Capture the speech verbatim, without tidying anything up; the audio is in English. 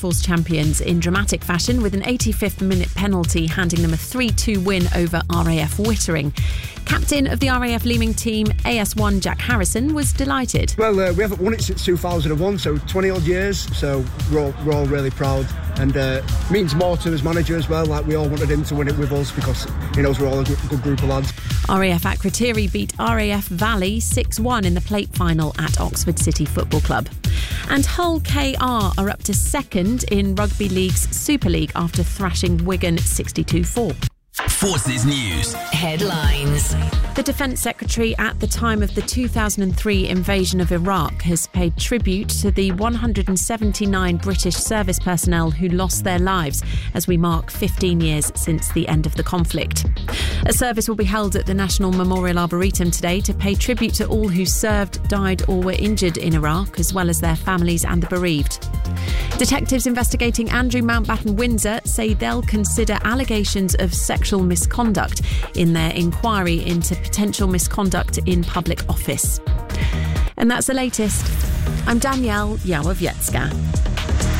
Force champions in dramatic fashion with an eighty-fifth minute penalty handing them a three two win over R A F Wittering. Captain of the R A F Leeming team, A S one Jack Harrison, was delighted. Well, uh, we haven't won it since two thousand one, so twenty odd years, so we're all, we're all really proud. And uh, means more to his manager as well, like we all wanted him to win it with us because he knows we're all a good, good group of lads. R A F Akrotiri beat R A F Valley six one in the plate final at Oxford City Football Club. And Hull K R are up to second in Rugby League's Super League after thrashing Wigan sixty-two four. Forces News headlines. The Defence Secretary at the time of the two thousand three invasion of Iraq has paid tribute to the one hundred seventy-nine British service personnel who lost their lives as we mark fifteen years since the end of the conflict. A service will be held at the National Memorial Arboretum today to pay tribute to all who served, died or were injured in Iraq, as well as their families and the bereaved. Detectives investigating Andrew Mountbatten Windsor say they'll consider allegations of sexual misconduct in their inquiry into potential misconduct in public office. And that's the latest. I'm Danielle Yawowiecka.